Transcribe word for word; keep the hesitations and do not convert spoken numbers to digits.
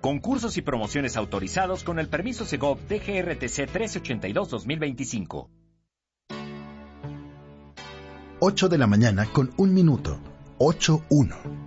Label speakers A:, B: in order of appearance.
A: Concursos y promociones autorizados con el permiso Segov D G R T C trece ochenta y dos dos mil veinticinco.
B: ocho de la mañana con un minuto. ocho uno.